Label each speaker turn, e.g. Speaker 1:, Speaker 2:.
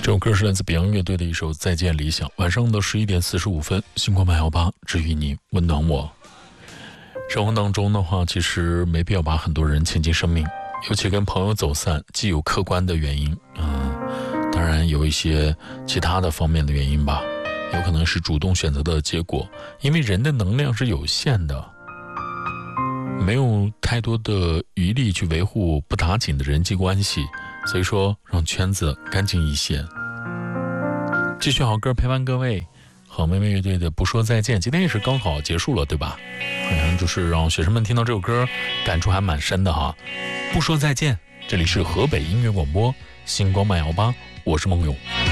Speaker 1: 这首歌是来自 Beyond 乐队的一首《再见理想》。晚上的11点45分，星光818治愈你，温暖我。生活当中的话，其实没必要把很多人牵进生命，尤其跟朋友走散，既有客观的原因，当然有一些其他的方面的原因吧，有可能是主动选择的结果。因为人的能量是有限的，没有太多的余力去维护不打紧的人际关系，所以说让圈子干净一些。继续好歌陪伴各位，好妹妹乐队的不说再见，今天也是刚好结束了，对吧？好像就是让学生们听到这首歌感触还蛮深的哈。不说再见，这里是河北音乐广播星光818，我是梦勇。